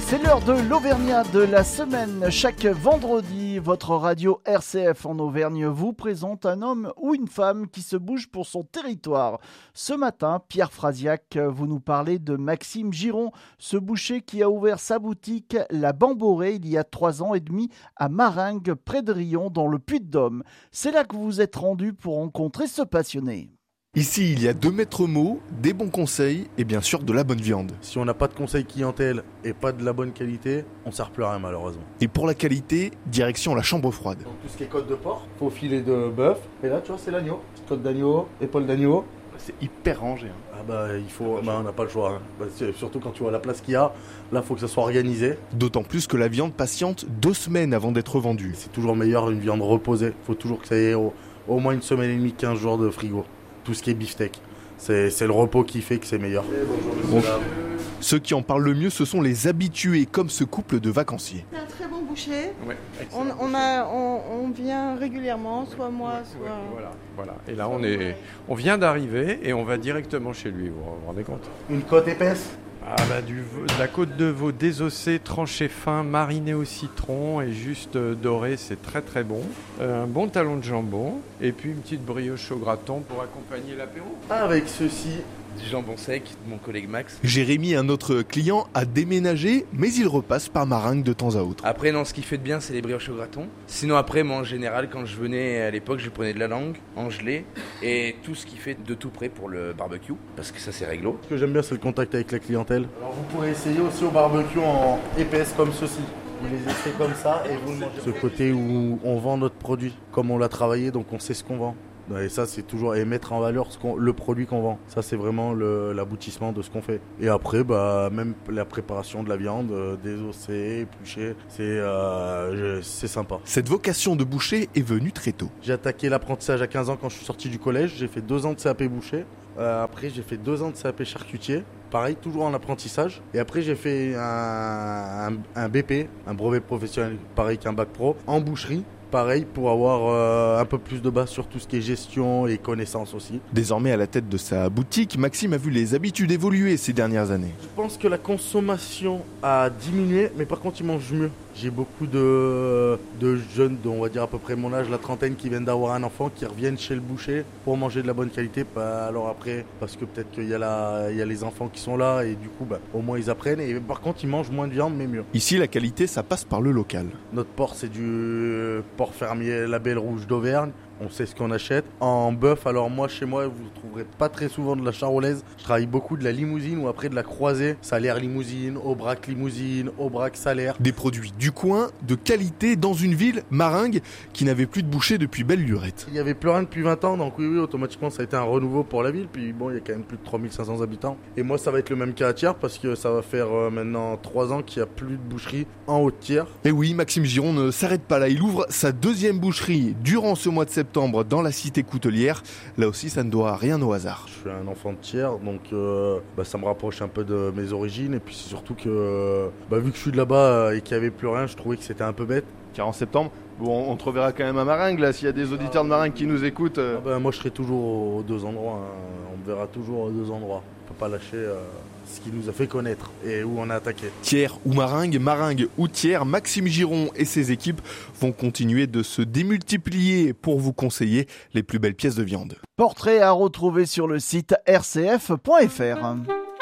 C'est l'heure de l'Auvergnat de la semaine. Chaque vendredi, votre radio RCF en Auvergne vous présente un homme ou une femme qui se bouge pour son territoire. Ce matin, Pierre Frasiac, vous nous parlez de Maxime Giron, ce boucher qui a ouvert sa boutique La Bamborée il y a 3 ans et demi à Maringues, près de Riom, dans le Puy-de-Dôme. C'est là que vous vous êtes rendu pour rencontrer ce passionné. Ici, il y a 2 maîtres mots, des bons conseils et bien sûr de la bonne viande. Si on n'a pas de conseil clientèle et pas de la bonne qualité, on ne sert plus à rien malheureusement. Et pour la qualité, direction la chambre froide. Donc tout ce qui est côte de porc, faux filet de bœuf, et là tu vois c'est l'agneau. Côte d'agneau, épaule d'agneau. C'est hyper rangé. Ah bah il faut, on n'a pas le choix. Surtout quand tu vois la place qu'il y a, là il faut que ça soit organisé. D'autant plus que la viande patiente 2 semaines avant d'être vendue. C'est toujours meilleur une viande reposée. Il faut toujours que ça ait au moins 1 semaine et demie, 15 jours de frigo. Tout ce qui est beefsteak. C'est le repos qui fait que c'est meilleur. Bon. Ceux qui en parlent le mieux, ce sont les habitués, comme ce couple de vacanciers. C'est un très bon boucher. Ouais, on vient régulièrement, soit moi, soit... Ouais, voilà. Et là, on vient d'arriver et on va directement chez lui, vous vous rendez compte ? Une côte épaisse. De la côte de veau désossée, tranchée fin, marinée au citron et juste dorée, c'est très très bon. Un bon talon de jambon et puis une petite brioche au graton pour accompagner l'apéro. Avec ceci. Du jambon sec de mon collègue Max. Jérémy, un autre client, a déménagé, mais il repasse par Maringues de temps à autre. Après, non, ce qui fait de bien, c'est les brioches au graton. Sinon, après, moi, en général, quand je venais à l'époque, je prenais de la langue en gelée et tout ce qui fait de tout prêt pour le barbecue, parce que ça, c'est réglo. Ce que j'aime bien, c'est le contact avec la clientèle. Alors, vous pourrez essayer aussi au barbecue en épaisse comme ceci. Vous les essayez comme ça et vous le mangez. Ce côté où on vend notre produit, comme on l'a travaillé, donc on sait ce qu'on vend. Et ça, c'est toujours et mettre en valeur le produit qu'on vend. Ça, c'est vraiment l'aboutissement de ce qu'on fait. Et après, même la préparation de la viande, désossée, épluchée, c'est sympa. Cette vocation de boucher est venue très tôt. J'ai attaqué l'apprentissage à 15 ans quand je suis sorti du collège. J'ai fait 2 ans de CAP boucher. Après, j'ai fait 2 ans de CAP charcutier. Pareil, toujours en apprentissage. Et après, j'ai fait un BP, un brevet professionnel, pareil qu'un bac pro, en boucherie. Pareil, pour avoir un peu plus de base sur tout ce qui est gestion et connaissances aussi. Désormais à la tête de sa boutique, Maxime a vu les habitudes évoluer ces dernières années. Je pense que la consommation a diminué, mais par contre, ils mangent mieux. J'ai beaucoup de jeunes, on va dire à peu près mon âge, la trentaine, qui viennent d'avoir un enfant, qui reviennent chez le boucher pour manger de la bonne qualité. Alors après, parce que peut-être qu'il y a les enfants qui sont là et du coup, au moins ils apprennent. Et par contre, ils mangent moins de viande, mais mieux. Ici, la qualité, ça passe par le local. Notre porc, c'est du porc fermier Label Rouge d'Auvergne. On sait ce qu'on achète. En bœuf, alors moi, chez moi, vous ne trouverez pas très souvent de la charolaise. Je travaille beaucoup de la limousine ou après de la croisée. Salaire limousine, Aubrac limousine, Aubrac salaire. Des produits du coin, de qualité, dans une ville, Maringues, qui n'avait plus de boucher depuis belle lurette. Il n'y avait plus rien depuis 20 ans, donc oui, automatiquement, ça a été un renouveau pour la ville. Puis bon, il y a quand même plus de 3500 habitants. Et moi, ça va être le même cas à Thiers, parce que ça va faire maintenant 3 ans qu'il n'y a plus de boucherie en Haute-Thiers. Et oui, Maxime Giron ne s'arrête pas là. Il ouvre sa 2e boucherie durant ce mois de septembre dans la cité coutelière. Là aussi, ça ne doit rien au hasard. Je suis un enfant de Thiers, donc ça me rapproche un peu de mes origines. Et puis c'est surtout que, vu que je suis de là-bas et qu'il n'y avait plus rien, je trouvais que c'était un peu bête. Car en septembre, on te reverra quand même à Maringues, là, s'il y a des auditeurs de Maringues qui nous écoutent. Moi, je serai toujours aux 2 endroits. On me verra toujours aux 2 endroits. On ne peut pas lâcher ce qui nous a fait connaître et où on a attaqué. Thiers ou Maringues, Maringues ou Thiers, Maxime Giron et ses équipes vont continuer de se démultiplier pour vous conseiller les plus belles pièces de viande. Portrait à retrouver sur le site rcf.fr.